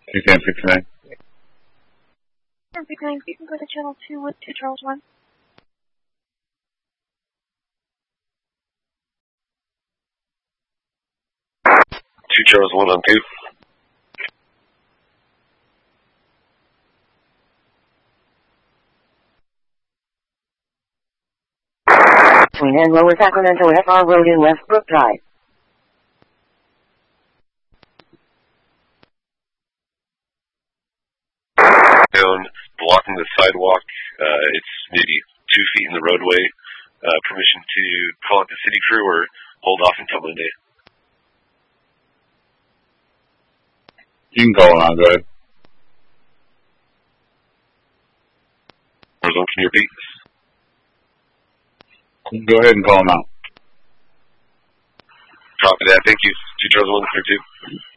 21069. 1069, you can go to channel 2 with 2 Charles 1. 2 Charles 1 on 2. Between and Lower Sacramento FR Road in Westbrook Drive. Down, blocking the sidewalk. It's maybe 2 feet in the roadway. Permission to call it the city crew or hold off until Monday. You can call now, go ahead. Can you repeat? Go ahead and call now. Copy that. Thank you. 2 Charles 1 for 2.